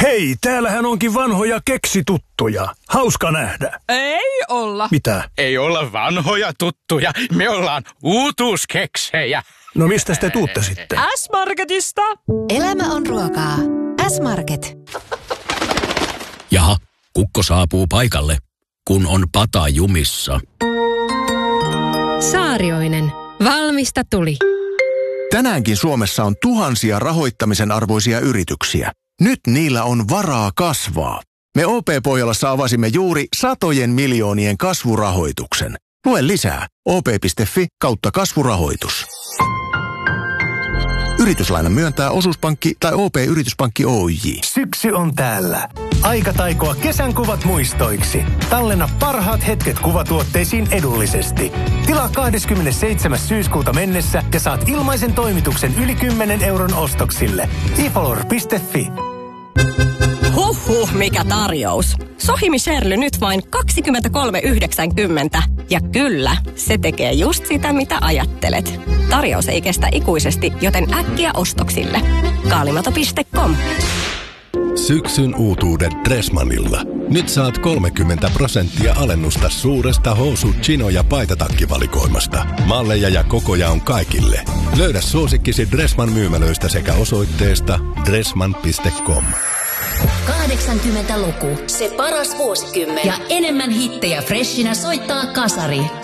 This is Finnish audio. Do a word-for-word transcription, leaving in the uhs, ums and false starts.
Hei, täällähän onkin vanhoja keksituttuja. Hauska nähdä. Ei olla. Mitä? Ei olla vanhoja tuttuja. Me ollaan uutuuskeksejä. No mistä te tuutte sitten? S-Marketista. Elämä on ruokaa. S-Market. Jaha, kukko saapuu paikalle, kun on pata jumissa. Saarioinen. Valmista tuli. Tänäänkin Suomessa on tuhansia rahoittamisen arvoisia yrityksiä. Nyt niillä on varaa kasvaa. Me O P-Pohjolassa avasimme juuri satojen miljoonien kasvurahoituksen. Lue lisää o p piste f i kautta kasvurahoitus. Yrityslaina myöntää Osuuspankki tai O P-Yrityspankki Oyj. Syksy on täällä. Aika taikoa kesän kuvat muistoiksi. Tallenna parhaat hetket kuvatuotteisiin edullisesti. Tilaa kahdeskymmenesseitsemäs syyskuuta mennessä ja saat ilmaisen toimituksen yli kymmenen euron ostoksille. e follower piste f i. Huhhuh, mikä tarjous. Sohimi Sherly nyt vain kaksikymmentäkolme yhdeksänkymmentä. Ja kyllä, se tekee just sitä, mitä ajattelet. Tarjous ei kestä ikuisesti, joten äkkiä ostoksille. Kaalimato piste com. Syksyn uutuudet Dressmanilla. Nyt saat kolmekymmentä prosenttia alennusta suuresta housu-, chino- ja paitatakkivalikoimasta. Malleja ja kokoja on kaikille. Löydä suosikkisi Dressman myymälöistä sekä osoitteesta dressman piste com. kahdeksankymmentäluku, se paras vuosikymmen. Ja enemmän hittejä freshinä soittaa Kasari.